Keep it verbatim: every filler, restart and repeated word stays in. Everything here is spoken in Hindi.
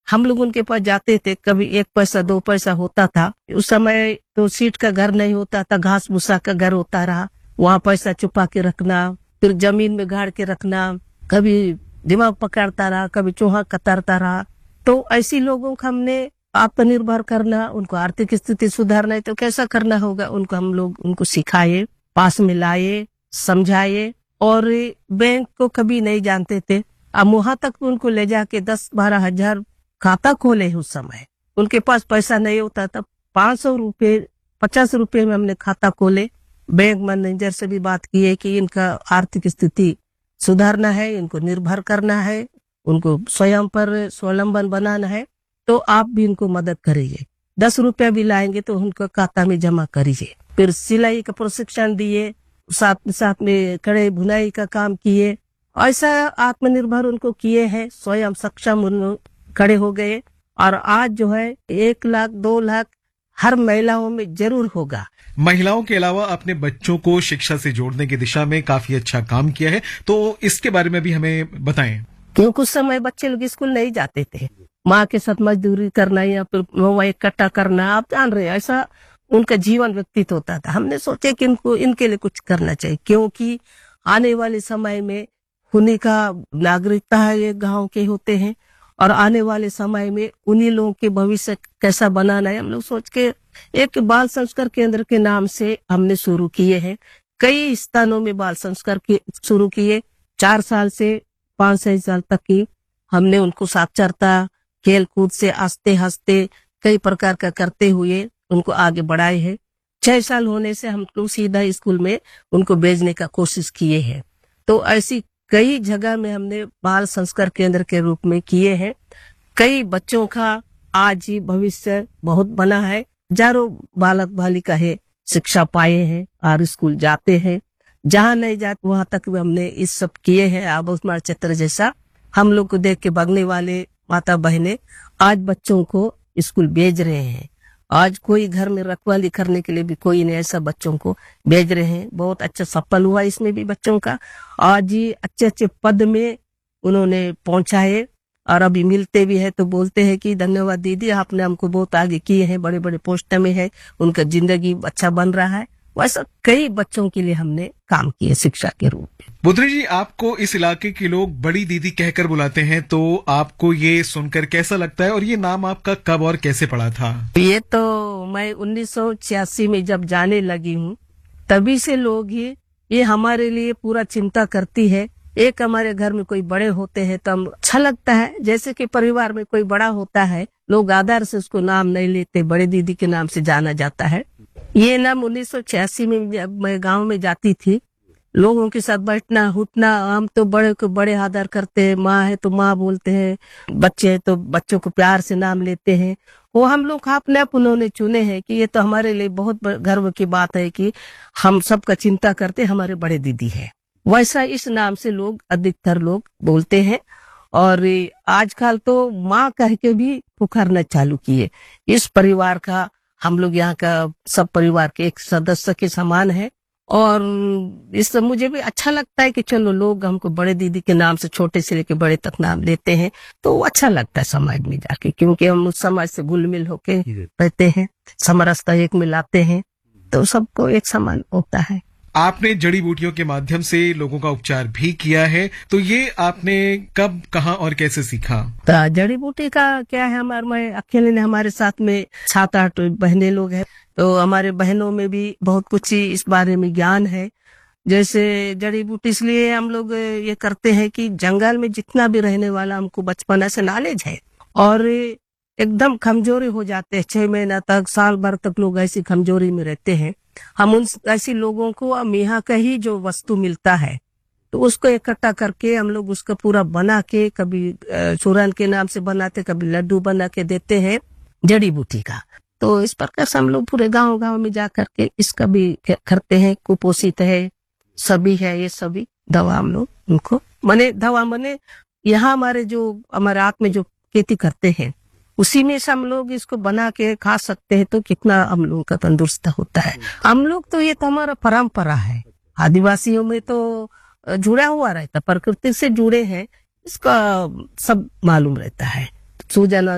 हम लोग उनके पास जाते थे, कभी एक पैसा दो पैसा होता था। उस समय तो सीट का घर नहीं होता था, घास भूसा का घर होता रहा, वहाँ पैसा छुपा के रखना, फिर जमीन में गाड़ के रखना, कभी दिमाग पकड़ता रहा, कभी चूहा कतरता रहा। तो ऐसी लोगों को हमने आत्मनिर्भर करना, उनको आर्थिक स्थिति सुधारना है तो कैसा करना होगा, उनको हम लोग उनको सिखाए, पास में लाए, समझाए। और बैंक को कभी नहीं जानते थे, अब वहां तक उनको ले जाके दस बारह हजार खाता खोले। उस समय उनके पास पैसा नहीं होता था, पांच सौ रुपये पचास रुपए में हमने खाता खोले। बैंक मैनेजर से भी बात की है कि इनका आर्थिक स्थिति सुधारना है, इनको निर्भर करना है, उनको स्वयं पर स्वावलंबन बनाना है, तो आप भी इनको मदद करिए। दस रुपया भी लाएंगे तो उनको खाता में जमा करिए। फिर सिलाई का प्रशिक्षण दिए, साथ साथ में कढ़ाई बुनाई का काम किए। ऐसा आत्मनिर्भर उनको किए हैं, स्वयं सक्षम उन खड़े हो गए। और आज जो है एक लाख दो लाख हर महिलाओं में जरूर होगा। महिलाओं के अलावा अपने बच्चों को शिक्षा से जोड़ने की दिशा में काफी अच्छा काम किया है, तो इसके बारे में भी हमें बताएं। क्यों कुछ समय बच्चे लोग स्कूल नहीं जाते थे, माँ के साथ मजदूरी करना या फिर मोबाइल इकट्ठा करना, आप जान रहे हैं, ऐसा उनका जीवन व्यतीत होता था। हमने सोचे कि इनको इनके लिए कुछ करना चाहिए, क्योंकि आने वाले समय में उन्हीं का नागरिकता है, ये गांव के होते हैं, और आने वाले समय में उन्हीं लोगों के भविष्य कैसा बनाना है। हम लोग सोच के एक बाल संस्कार केंद्र के नाम से हमने शुरू किए हैं। कई स्थानों में बाल संस्कार शुरू किए। चार साल से पांच छह साल तक की हमने उनको साक्षरता, खेल कूद से हंसते हंसते कई प्रकार का करते हुए उनको आगे बढ़ाए हैं। छह साल होने से हम लोग सीधा स्कूल में उनको भेजने का कोशिश किए हैं। तो ऐसी कई जगह में हमने बाल संस्कार केंद्र के रूप में किए हैं। कई बच्चों का आज ही भविष्य बहुत बना है। हजारों बालक बालिका है शिक्षा पाए हैं और स्कूल जाते हैं, जहाँ नहीं जाते वहां तक भी हमने इस सब किए हैं। आबा उस्मान चित्र जैसा हम लोग को देख के भागने वाले माता बहनें आज बच्चों को स्कूल भेज रहे हैं। आज कोई घर में रखवाली करने के लिए भी कोई नहीं, ऐसा बच्चों को भेज रहे हैं। बहुत अच्छा सफल हुआ इसमें भी बच्चों का। आज ही अच्छे अच्छे पद में उन्होंने पहुंचाए और अभी मिलते भी है तो बोलते हैं कि धन्यवाद दीदी, आपने हमको बहुत आगे किए हैं, बड़े बड़े पोस्ट में है, उनका जिंदगी अच्छा बन रहा है। वैसा कई बच्चों के लिए हमने काम किए शिक्षा के रूप में। बुद्री जी, आपको इस इलाके के लोग बड़ी दीदी कहकर बुलाते हैं, तो आपको ये सुनकर कैसा लगता है और ये नाम आपका कब और कैसे पड़ा था? ये तो मैं उन्नीस सौ छियासी में जब जाने लगी हूँ, तभी से लोग ही ये हमारे लिए पूरा चिंता करती है। एक हमारे घर में कोई बड़े होते हैं तो हम अच्छा लगता है, जैसे कि परिवार में कोई बड़ा होता है, लोग आदर से उसको नाम नहीं लेते, बड़े दीदी के नाम से जाना जाता है। ये नाम उन्नीस सौ छियासी में जब मैं गाँव में जाती थी, लोगों के साथ बैठना उठना, हम तो बड़े को बड़े आदर करते हैं, माँ है तो माँ बोलते हैं, बच्चे हैं तो बच्चों को प्यार से नाम लेते हैं। वो हम लोग अपने आप उन्होंने चुने हैं कि ये तो हमारे लिए बहुत गर्व की बात है कि हम सबका चिंता करते हमारे बड़े दीदी है। वैसा इस नाम से लोग अधिकतर लोग बोलते हैं। और आजकल तो माँ कह के भी पुकारना चालू किए। इस परिवार का हम लोग यहाँ का सब परिवार के एक सदस्य के समान है। और इस मुझे भी अच्छा लगता है कि चलो लोग हमको बड़े दीदी के नाम से छोटे से लेके बड़े तक नाम लेते हैं, तो अच्छा लगता है समाज में जाके, क्योंकि हम उस समाज से घुल मिल होके रहते हैं, समरसता एक में लाते हैं, तो सबको एक समान होता है। आपने जड़ी बूटियों के माध्यम से लोगों का उपचार भी किया है, तो ये आपने कब, कहाँ और कैसे सीखा? तो जड़ी बूटी का क्या है, हमारे मैं अकेले ने, हमारे साथ में सात आठ बहनें लोग हैं, तो हमारे बहनों में भी बहुत कुछ इस बारे में ज्ञान है। जैसे जड़ी बूटी इसलिए हम लोग ये करते हैं कि जंगल में जितना भी रहने वाला हमको बचपन से नॉलेज है, और एकदम कमजोरी हो जाते हैं, छह महीना तक साल भर तक लोग ऐसी कमजोरी में रहते हैं। हम उन ऐसे लोगों को हम यहाँ का ही जो वस्तु मिलता है तो उसको इकट्ठा करके हम लोग उसका पूरा बना के, कभी चूरन के नाम से बनाते, कभी लड्डू बना के देते हैं जड़ी बूटी का। तो इस प्रकार से हम लोग पूरे गांव गांव में जा करके इसका भी करते हैं। कुपोषित है, सभी है, ये सभी दवा हम लोग उनको मने दवा मने यहाँ हमारे जो हमारे हाथ में जो खेती करते हैं उसी में से हम लोग इसको बना के खा सकते हैं, तो कितना हम लोगों का तंदुरुस्त होता है। हम लोग तो ये तो हमारा परंपरा है, आदिवासियों में तो जुड़ा हुआ रहता, प्रकृति से जुड़े हैं, इसका सब मालूम रहता है। सूजन